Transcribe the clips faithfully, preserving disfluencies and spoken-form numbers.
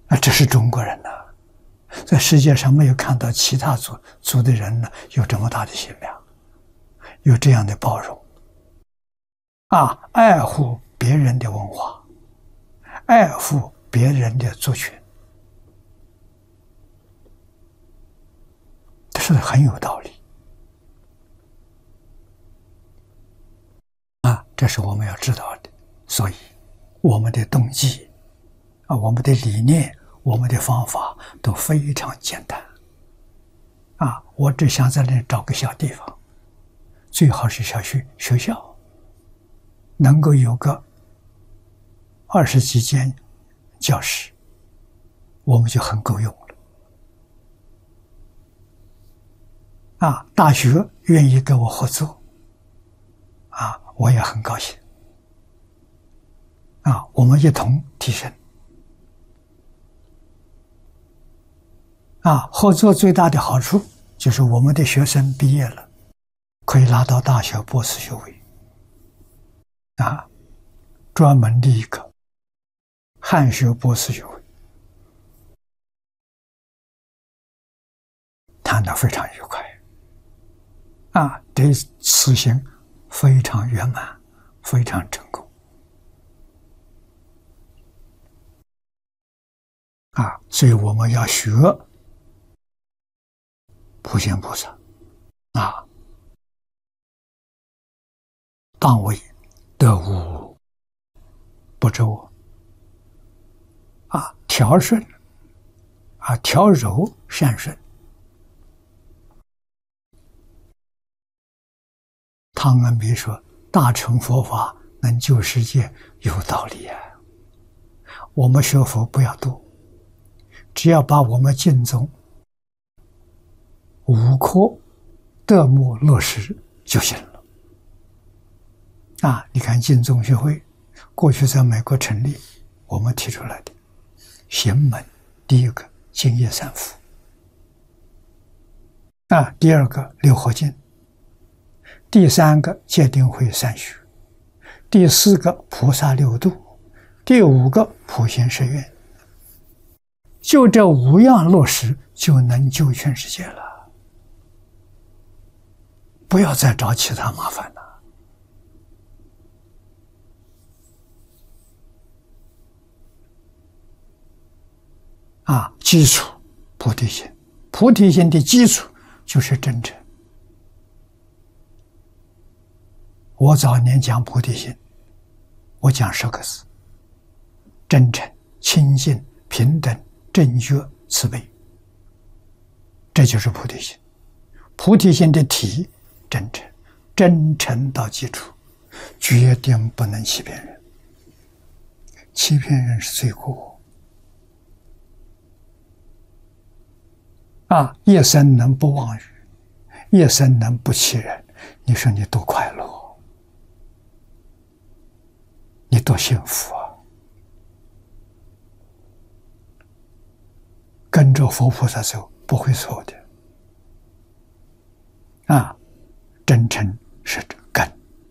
啊，这是中国人呐、啊，在世界上没有看到其他族族的人呢有这么大的心量，有这样的包容，啊，爱护别人的文化，爱护别人的族群，这是很有道理。啊，这是我们要知道的。所以，我们的动机，啊，我们的理念，我们的方法都非常简单。啊，我只想在那里找个小地方，最好是小学学校，能够有个二十几间教室，我们就很够用了。啊，大学愿意跟我合作，啊，我也很高兴。啊，我们一同提升。啊，合作最大的好处就是我们的学生毕业了，可以拿到大学博士学位。啊，专门立一个汉学博士学位，谈得非常愉快。啊，这此行非常圆满，非常成功。啊，所以我们要学普贤菩萨，啊，当为得无不周，啊，调顺，啊，调柔善顺。汤恩比说：“大乘佛法能救世界，有道理啊！我们学佛不要多。”只要把我们经中五科德目落实就行了。啊，你看经宗学会过去在美国成立，我们提出来的行门，第一个净业三福，啊，第二个六合经，第三个戒定慧三学，第四个菩萨六度，第五个普贤十愿。就这五样落实，就能救全世界了。不要再找其他麻烦了。啊，基础菩提心，菩提心的基础就是真诚。我早年讲菩提心，我讲十个字：真诚、清净、平等、正觉、慈悲。这就是菩提心。菩提心的体，真诚，真诚到基础，决定不能欺骗人。欺骗人是罪过。啊，一生能不妄语，一生能不欺人，你说你多快乐，你多幸福啊！跟着佛菩萨走，不会错的。啊，真诚是根。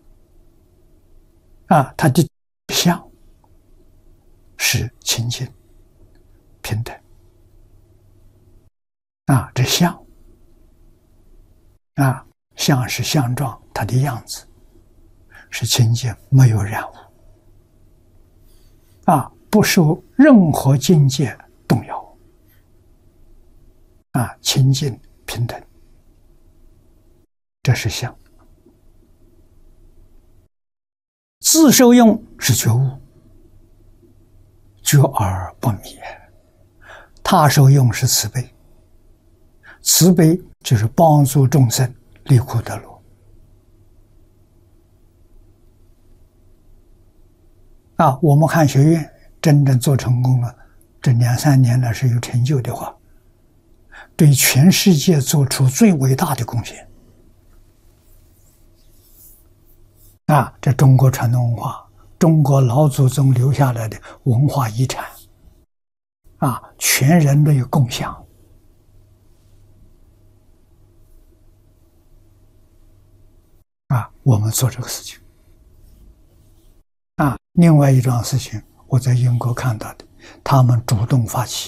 啊，它的相是清净平等。啊，这相，啊，相是相状，它的样子是清净，没有染污，啊，不受任何境界动摇，啊，清净平等，这是相。自受用是觉悟，觉而不迷；他受用是慈悲。慈悲就是帮助众生离苦得乐。啊，我们汉学院真正做成功了，这两三年来是有成就的话，对全世界做出最伟大的贡献。啊，这中国传统文化，中国老祖宗留下来的文化遗产，啊，全人类共享。啊，我们做这个事情。啊，另外一桩事情，我在英国看到的，他们主动发起，